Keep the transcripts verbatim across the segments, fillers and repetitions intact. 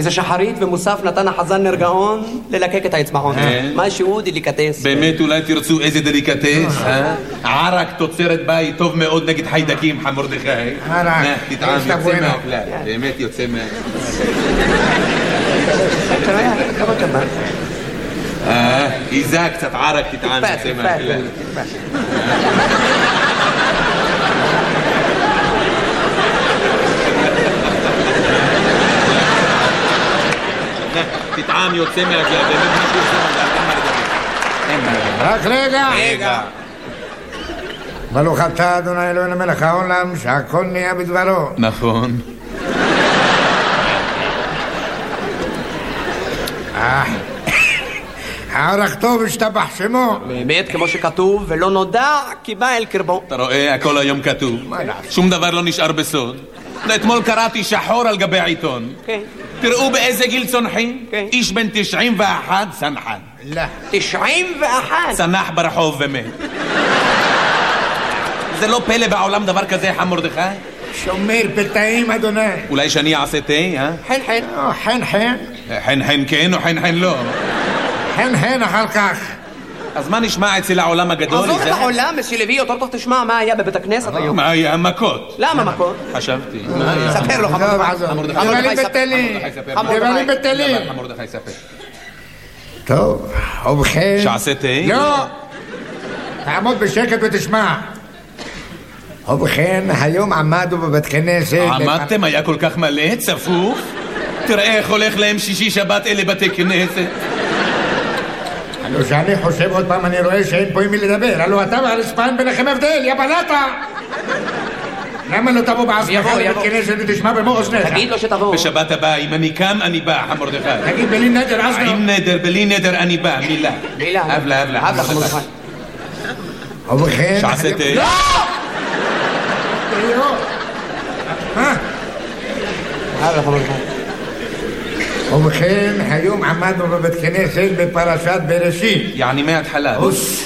איזה שחרית ומוסף נתן החזן נרגעון ללקק את האצבעון. משהו דליקטס. באמת אולי תרצו איזה דליקטס? ערק תוצרת בית טוב מאוד נגד חיידקים, חמורדכי. ערק. תטעם, יוצא מהכלל. באמת יוצא מהכלל. אה, איזה קצת ערק תטעם, יוצא מהכלל. תטעם יוצא מהכלל, באמת משהו יוצא מהכלל. רק רגע. רגע. ברוך אתה אדוני אלוהינו מלך העולם שהכל נהיה בדברו. נכון. הערך טוב השתבח שמו. באמת כמו שכתוב, ולא נודע כי בא אל קרבו. אתה רואה, הכל היום כתוב. שום דבר לא נשאר בסוד. אתמול קראתי שחור על גבי העיתון. כן. תראו באיזה גיל צונחים. כן. איש בן תשעים ואחת צנחן. לא. תשעים ואחת. צנח ברחוב ומת. זה לא פלא בעולם דבר כזה, חמורדכי? שומר פתאים אדוני. אולי שאני אעשה תה, אה? חן חן. חן חן. חן חן כן או חן חן לא? חן חן אחר כך. אז מה נשמע אצל העולם הגדול? עזוב את העולם, מסילבי, יותר טוב תשמע מה היה בבית הכנסת היום. מה היה? מכות. למה מכות? חשבתי. ספר לו חמורדכי. דבלים בטלים. דבלים בטלים. חמורדכי ספר. טוב, ובכן... שעשה תה? לא! תעמוד בשקט ותשמע. ובכן, היום עמדו בבית כנסת... עמדתם? היה כל כך מלא? צפוף? תראה איך הולך להם שישי שבת אלה בתי כנסת. הלו שאני חושב עוד פעם, אני רואה שאין פה עם מי לדבר. הלו אתה והרצפה אין ביניכם הבדל, יא בלטה! למה לא תבוא בעצמך לבית כנסת ותשמע במו אוזניך? תגיד לו שתבוא. בשבת הבאה, אם אני קם, אני בא, חמורדכי. תגיד בלי נדר, אז לא. עם נדר, בלי נדר, אני בא, מילה. מילה. אבלה, אבלה. אבלה חמורדכי. ובכן... שעשה תה? לא! מה? אבלה חמורדכי. ובכן, היום עמדנו בבית כנסת בפרשת בראשית. יעני מההתחלה. אוס.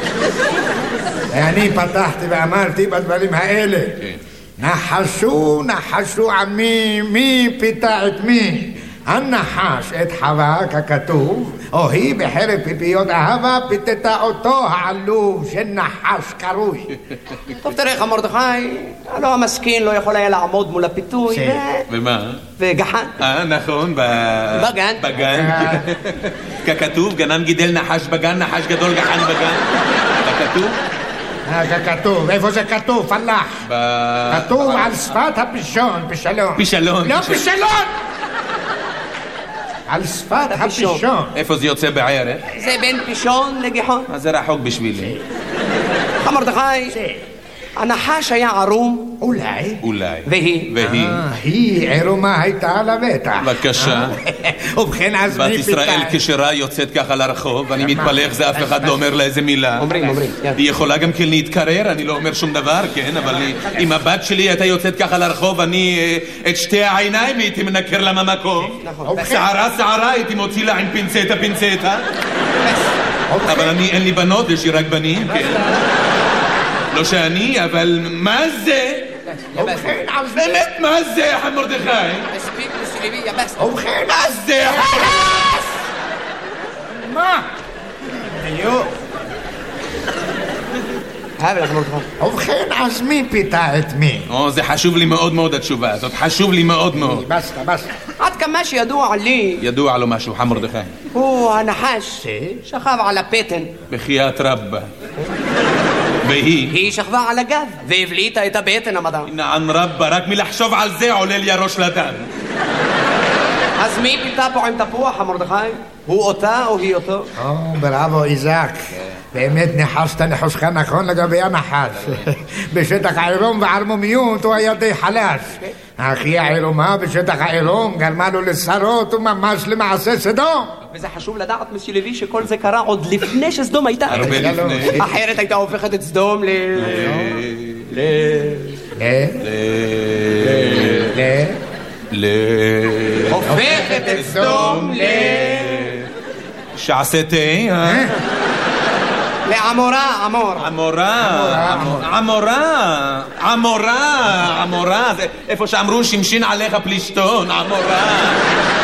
אני פתחתי ואמרתי בדברים האלה. נחשו, נחשו עמי, מי פיתה את מי? הנחש את חווה ככתוב, או היא בחרב פיפיות אהבה פיתתה אותו העלוב של נחש קרוי. טוב תראה חמורדכי, הלא המסכין לא יכול היה לעמוד מול הפיתוי. ומה? וגחן. אה, נכון, בגן. בגן. ככתוב, גנן גידל נחש בגן, נחש גדול גחן בגן. ככתוב? ככתוב, איפה זה כתוב? פלח. כתוב על שפת הפישון, פישלון. פישלון. לא פישלון! על שפת הפישון. איפה זה יוצא בערך? זה בין פישון לגיחון. אז זה רחוק בשבילי. חמורדכי, הנחש היה ערום. אולי. אולי. והיא? והיא. היא ערומה הייתה על הבטח. בבקשה. ובכן אז בת מי ישראל פיתה? כשרה יוצאת ככה לרחוב, ואני מתפלא איך זה אף אחד לא אומר לה איזה מילה. אומרים, אומרים. היא יכולה גם כן להתקרר, אני לא אומר שום דבר, כן, אבל אם הבת שלי הייתה יוצאת ככה לרחוב, אני את שתי העיניים הייתי מנקר לה מהמקום. שערה שערה הייתי מוציא לה עם פינצטה פינצטה. אבל אני, אין לי בנות, יש לי רק בנים, כן. לא שאני, אבל מה זה? באמת מה זה, חמורדכי? מספיק מסילבי, יבס. ובכן מה זה? מה? יו. אבלה חמורדכי. ובכן אז מי פיתה את מי? או, זה חשוב לי מאוד מאוד התשובה הזאת, חשוב לי מאוד מאוד. בסטה, בסטה. עד כמה שידוע לי, ידוע לו משהו, חמורדכי. הוא הנחש שכב על הפטן. בחייאת רבה. והיא? היא שכבה על הגב והבליטה את הבטן המדע. נען רבה, רק מלחשוב על זה עולה לי הראש לדם. אז מי פיתה פה עם תפוח, חמורדכי? הוא אותה או היא אותו? או, בראבו איזק. באמת ניחשת ניחושך נכון לגבי הנחש. בשטח העירום וערמומיות הוא היה די חלש. אחי העירומה בשטח העירום גרמה לו לשרות וממש למעשה סדום. וזה חשוב לדעת מסילבי שכל זה קרה עוד לפני שסדום הייתה. הרבה לפני. אחרת הייתה הופכת את סדום ל... ל... ל... ל... ל... הופכת את סדום ל... שעשה תה, אה? לעמורה, עמור. עמורה, עמורה, עמורה, עמורה, זה איפה שאמרו שמשין עליך פלישתון, עמורה.